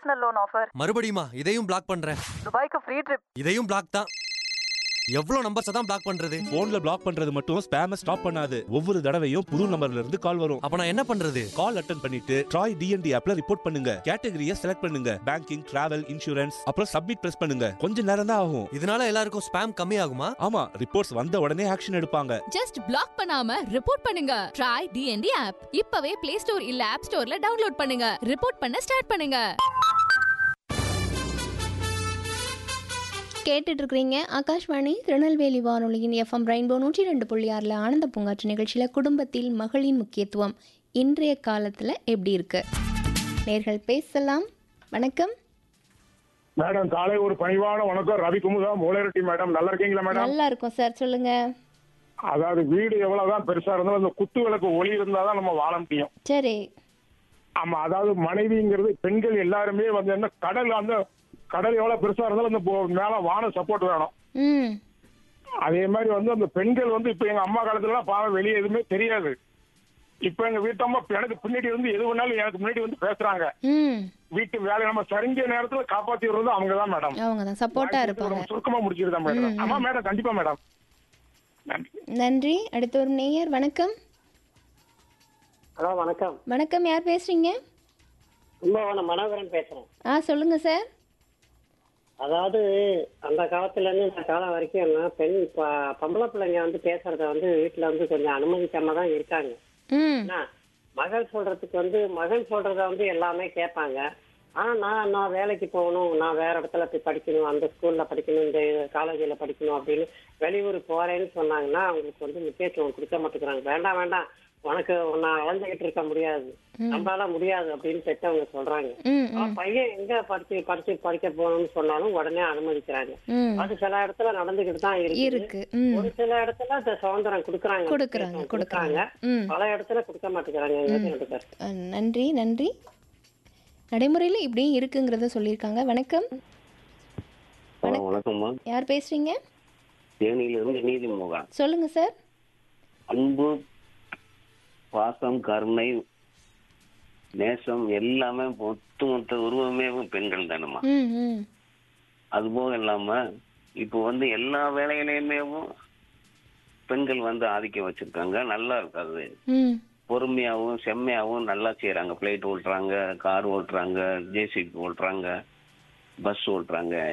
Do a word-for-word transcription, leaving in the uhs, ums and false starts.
Personal loan offer. மறுபடியுமா இதையும் black பண்றேன். துபாய்க்கு ஃப்ரீ ட்ரிப். இதையும் பிளாக் தான். எவ்வளவு நம்பர்ஸ் தான் பிளாக் பண்றது? போன்ல பிளாக் பண்றது மட்டும் ஸ்பேம ஸ்டாப் பண்ணாது. ஒவ்வொரு தடவையும் புது நம்பர்ல இருந்து கால் வரும். அப்ப நான் என்ன பண்றது? கால் அட்டெண்ட் பண்ணிட்டு ட்ராய் டிஎன்டி ஆப்ல ரிப்போர்ட் பண்ணுங்க. கேட்டகரியை செலக்ட் பண்ணுங்க. பேங்கிங், டிராவல், இன்சூரன்ஸ், அப்புறம் சப்மிட் பிரஸ் பண்ணுங்க. கொஞ்ச நேரம் தான் ஆகும். இதனால எல்லாருக்கும் ஸ்பேம் கம்மி ஆகுமா? ஆமா, ரிப்போர்ட்ஸ் வந்த உடனே ஆக்ஷன் எடுப்பாங்க. ஜஸ்ட் பிளாக் பண்ணாம ரிப்போர்ட் பண்ணுங்க. ட்ராய் டிஎன்டி ஆப் இப்பவே பிளே ஸ்டோர் இல்ல ஆப் ஸ்டோர்ல டவுன்லோட் பண்ணுங்க. ரிப்போர்ட் பண்ண ஸ்டார்ட் பண்ணுங்க. கேட்டுட்டு இருக்கிறீங்க ஆகாஷ்வாணி திருநெல்வேலி வானொலியின் எஃப்எம் ரெயின்போ நூற்றி ரெண்டு புள்ளி ஆறில் ஆனந்த பூங்காற்று நிகழ்ச்சியில் குடும்பத்தில் மகளின் முக்கியத்துவம் இன்றைய காலத்தில் எப்படி இருக்கு நேர்கள் பேசலாம். வணக்கம் மேடம். காலை ஒரு பணிவான வணக்கம். ரவி குமுதா மூளைரட்டி மேடம். நல்லா இருக்கீங்களா மேடம்? நல்லா இருக்கும் சார், சொல்லுங்க. அதாவது வீடு எவ்வளவுதான் பெருசா இருந்தாலும் அந்த குத்து விளக்கு ஒளி இருந்தாதான் நம்ம வாழ முடியும். சரி. ஆமா, அதாவது மனைவிங்கிறது பெண்கள் எல்லாருமே வந்து என்ன கடல் அந்த கடல் எவ்வளவு பெருசா இருந்தாலும் அந்த மேல வானம் சப்போர்ட் வேணும். ம். அதே மாதிரி வந்து அந்த பெண்கள் வந்து இப்ப எங்க அம்மா காலத்துல எல்லாம் பாவம் வெளியே எதுவுமே தெரியாது. இப்ப எங்க வீட்டம்மா எனக்கு பின்னாடி வந்து எது வேணாலும் எனக்கு முன்னாடி வந்து பேசுறாங்க. ம். வீட்டு வேலை நம்ம சரிஞ்ச நேரத்துல காப்பாத்தி விடுறது அவங்க தான் மேடம். அவங்க தான் சப்போர்ட்டா இருப்பாங்க. சுருக்கமா முடிச்சிருந்தா மேடம். ஆமா மேடம், கண்டிப்பா மேடம். நன்றி. நன்றி. அடுத்த ஒரு நேயர். வணக்கம். ஹலோ, வணக்கம். வணக்கம், யார் பேசுறீங்க? கும்பகோணம் மனோகரன் பேசுறேன். ஆ, சொல்லுங்க சார். அதாவது அந்த காலத்துல இருந்து இந்த காலம் வரைக்கும் என்ன பெண் ப- பொம்பளை பிள்ளைங்க வந்து பேசுறத வந்து வீட்டுல வந்து கொஞ்சம் அனுமதிக்காம தான் இருக்காங்க. ம். என்ன, மகள் சொல்றதுக்கு வந்து மகள் சொல்றத வந்து எல்லாமே கேட்பாங்க. ஆனா நான் நான் வேலைக்கு போகணும், நான் வேற இடத்துல போய் படிக்கணும், அந்த ஸ்கூல்ல படிக்கணும், இந்த காலேஜ்ல படிக்கணும் அப்படின்னு வெளியூர் போறேன்னு சொன்னாங்கன்னா அவங்களுக்கு வந்து முக்கியத்துவம் கொடுக்க மாட்டேங்கிறாங்க. வேண்டாம் வேண்டாம், உனக்கு நான் இழந்துகிட்டு இருக்க முடியாது, நம்மளால முடியாது அப்படின்னு பெற்றவங்க சொல்றாங்க. ம். அவன் பையன் எங்க படிச்சு படிச்சு படிக்க போகணும்னு சொன்னாலும் உடனே அனுமதிக்கிறாங்க. ம். அது சில இடத்துல நடந்துகிட்டு தான் இருக்கு. இருக்கு. ம். ஒரு சில இடத்துல இந்த சுதந்திரம் கொடுக்கறாங்க கொடுக்கறாங்க கொடுக்கறாங்க. ம். பல இடத்துல கொடுக்க மாட்டேங்கிறாங்க. அஹ், நன்றி நன்றி. நடைமுறையில் இப்படியும் இருக்குங்கிறத சொல்லியிருக்காங்க. வணக்கம். வணக்கம். வணக்கம்மா. யார் பேசுறீங்க? தேனியிலிருந்து நீதிமோகன். சொல்லுங்க சார். அன்பு, பாசம், கருணை, நேசம் எல்லாமே ஒட்டுமொத்த உருவமே பெண்கள் தானம்மா. ம். ம். அது போக இல்லாம இப்போ வந்து எல்லா வேலைகளையுமே பெண்கள் வந்து ஆதிக்கம் வச்சிருக்காங்க. நல்லா இருக்காது. ம். பொறுமையாகவும் செம்மையாகவும் நல்லா செய்யறாங்க. பிளைட் ஓட்டுறாங்க, கார் ஓட்டுறாங்க, ஜேசிபி ஓட்டுறாங்க, பஸ் ஓட்டுறாங்க.